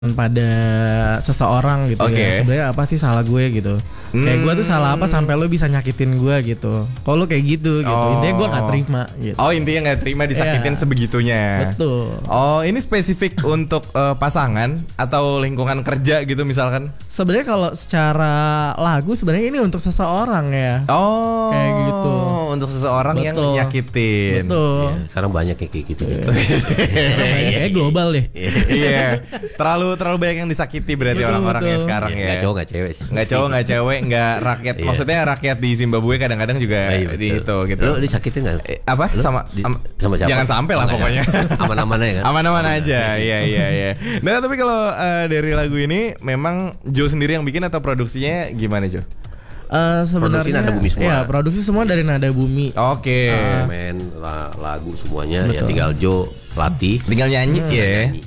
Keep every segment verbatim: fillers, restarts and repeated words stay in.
pada seseorang gitu okay. ya. Sebenarnya apa sih salah gue gitu. Hmm. Kayak gue tuh salah apa sampai lo bisa nyakitin gue gitu. Kalau lo kayak gitu gitu. Oh. Intinya gue gak terima gitu. Oh, intinya gak terima disakitin yeah. sebegitunya. Betul. Oh, ini spesifik untuk uh, pasangan atau lingkungan kerja gitu misalkan? Sebenarnya kalau secara lagu sebenarnya ini untuk seseorang ya. Oh. Kayak gitu. Untuk seseorang Betul. yang nyakitin. Betul. Ya, sekarang banyak kayak gitu. Kayak global deh. Iya. Terlalu terlalu banyak yang disakiti berarti betul, orang-orang yang sekarang ya. Enggak cowok enggak cewek sih. Enggak cowok enggak cewek, enggak rakyat. Maksudnya rakyat di Zimbabwe kadang-kadang juga iya, di itu gitu. Lu disakitin enggak? Eh, apa? Lu sama di, am, sama siapa? Jangan sampai lah pokoknya. Aman-aman aja kan. Aman-aman aja. Iya iya iya. Nah, tapi kalau uh, dari lagu ini memang Joe sendiri yang bikin atau produksinya gimana, Joe? Uh, sebenarnya produksi Nada Bumi semua. Ya, produksi semua dari Nada Bumi. Oke. Okay. Semen, lagu semuanya. Betul. Ya tinggal Joe latih, tinggal nyanyi hmm. ya. Nyanyi.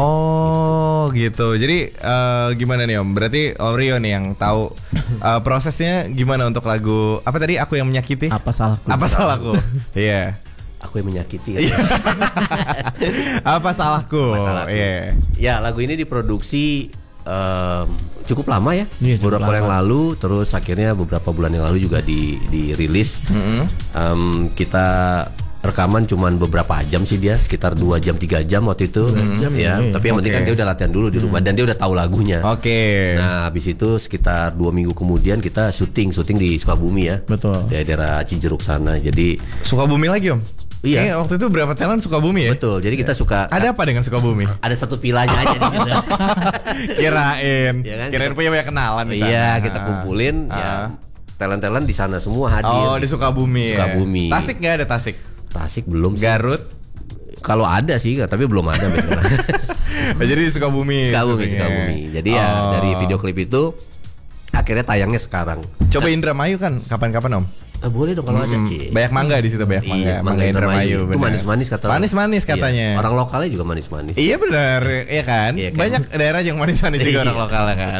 Oh gitu. Jadi uh, gimana nih Om? Berarti Om Rio nih yang tahu uh, prosesnya gimana untuk lagu apa tadi? Aku yang menyakiti. Apa salahku? Apa salahku? Iya. Aku yang menyakiti. Kan? Apa salahku? Iya. Yeah. Ya lagu ini diproduksi um, cukup lama ya. Iya, beberapa bulan yang lalu, terus akhirnya beberapa bulan yang lalu juga di dirilis. Mm-hmm. um, kita rekaman cuman beberapa jam sih dia, sekitar dua jam tiga jam waktu itu. dua jam ya. ya. Tapi yang penting okay. kan dia udah latihan dulu di rumah hmm. dan dia udah tahu lagunya. Oke. Okay. Nah, habis itu sekitar dua minggu kemudian kita syuting, syuting di Sukabumi ya. Betul. Di daerah Cijeruk sana. Jadi Sukabumi lagi Om? Iya. Eh, waktu itu berapa talent Sukabumi ya? Betul. Jadi kita suka. Ada apa dengan Sukabumi? Ada satu vilanya aja di situ. Kirain. Ya kan, Kirain kita, punya banyak kenalan di sana. Iya, kita kumpulin uh. ya. Talent-talent di sana semua hadir. Oh, di Sukabumi. Sukabumi. Ya. Tasik enggak ada Tasik? Tasik belum sih. Garut? Kalau ada sih, tapi belum ada. Jadi di Sukabumi. Sukabumi, Sukabumi. Jadi ya oh. dari video klip itu akhirnya tayangnya sekarang. Coba Indramayu kan kapan-kapan Om? Eh, boleh dong kalau hmm, ada sih. Banyak mangga di situ, banyak mangga. Iya, mangga Indramayu. Itu manis-manis katanya. Manis-manis katanya. Iya. Orang lokalnya juga manis-manis. Iya benar, iya kan? Iya kan? Banyak daerah yang manis-manis juga orang lokalnya kan.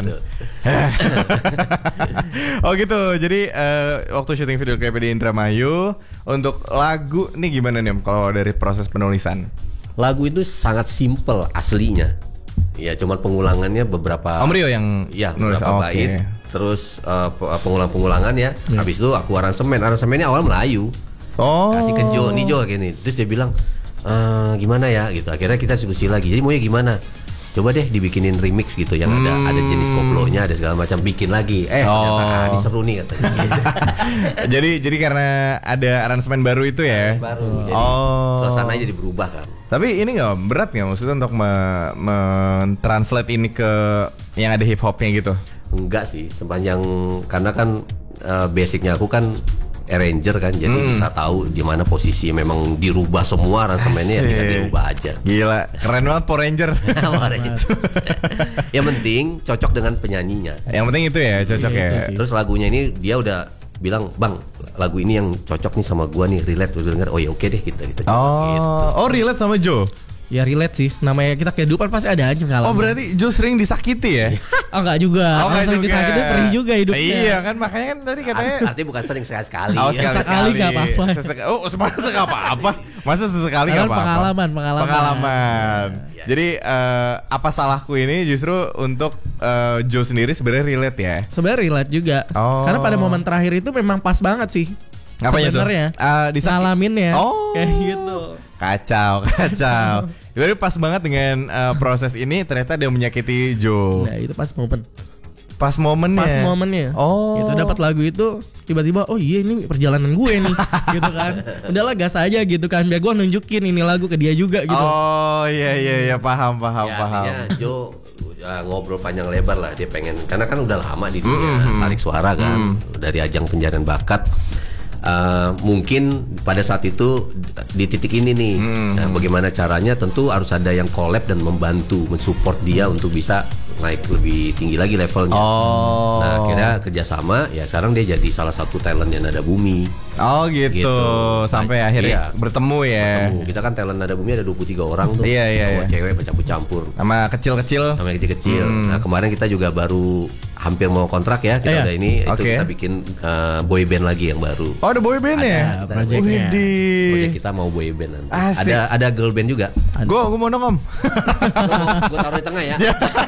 Oh gitu. Jadi uh, waktu syuting video klip di Indramayu, untuk lagu nih gimana nih Om kalau dari proses penulisan? Lagu itu sangat simple aslinya. Ya cuman pengulangannya beberapa. Om Rio yang ya, nulis beberapa oh, bait. Okay. Terus uh, pengulang-pengulangan ya. Hmm. Habis itu aku aransemen. Aransemennya awal Melayu. Oh. Kasih ke Jo, nih Jo gini. Terus dia bilang, e, gimana ya gitu. Akhirnya kita diskusi lagi. Jadi maunya gimana? Coba deh dibikinin remix gitu yang hmm. ada ada jenis koplonya, ada segala macam, bikin lagi. Eh, oh. ternyata ah, ini seru nih katanya. jadi jadi karena ada aransemen baru itu ya. Baru. Jadi oh. suasananya jadi berubah kan. Tapi ini nggak berat nggak maksudnya untuk men-translate ini ke yang ada hip hopnya gitu? Enggak sih, sepanjang karena kan uh, basicnya aku kan arranger kan, jadi hmm. bisa tahu di mana posisi memang dirubah semua aransemennya, ya tinggal dirubah aja. Gila, keren banget Power Ranger. Yang penting cocok dengan penyanyinya. Yang penting itu ya, cocok ya. ya. Terus lagunya ini dia udah bilang, "Bang, lagu ini yang cocok nih sama gua nih, relate." Udah denger, oh ya oke deh kita kita. Oh, gitu. Oh relate sama Joe. Ya relate sih, namanya kita kehidupan pasti ada aja ngalamin. Oh berarti Joe sering disakiti ya? Oh enggak juga, oh, enggak sering juga. disakiti perih juga hidupnya. Iya kan makanya kan tadi katanya artinya bukan sering sekali-sekali. Oh sekali-sekali gak apa-apa. Sesek- Oh masa gak apa-apa? Masa sesekali gak apa-apa? Pengalaman, pengalaman. Pengalaman. Ya. Jadi uh, apa salahku ini justru untuk uh, Joe sendiri sebenarnya relate ya? Sebenarnya relate juga. Oh. Karena pada momen terakhir itu memang pas banget sih. Apanya tuh? Uh, Ngalamin ya. Oh. Kayak gitu. Kacau, kacau. Jadi pas banget dengan uh, proses ini ternyata dia menyakiti Joe. Nah itu pas momen. Pas momennya. Pas momennya. Oh. Gitu dapat lagu itu tiba-tiba oh iya ini perjalanan gue nih, gitu kan. Udahlah gas aja gitu kan biar gue nunjukin ini lagu ke dia juga gitu. Oh iya iya iya paham paham ya, paham. Ya Joe ya, ngobrol panjang lebar lah dia pengen karena kan udah lama di dunia mm-hmm. tarik suara kan mm. dari ajang pencarian bakat. Uh, mungkin pada saat itu di titik ini nih, hmm. nah, bagaimana caranya? Tentu harus ada yang collab dan membantu, mensupport dia untuk bisa naik lebih tinggi lagi levelnya. Oh. Nah, akhirnya kerjasama. Ya sekarang dia jadi salah satu talentnya Nada Bumi. Oh gitu. gitu. Sampai nah, akhirnya iya, bertemu ya. Bertemu. Kita kan talent Nada Bumi ada dua puluh tiga orang tuh. Iya iya. Cowok iya. Cewek bercampur-campur. Sama kecil-kecil. Sama kecil-kecil. Hmm. Nah kemarin kita juga baru hampir mau kontrak ya kita Iya. udah ini itu Oke. kita bikin uh, boy band lagi yang baru. Oh ada boy band ya? Ada projectnya. Widih. Project kita mau boy band nanti. Asik. Ada ada girl band juga. Gue gue mau dong om. Gue taruh di tengah ya.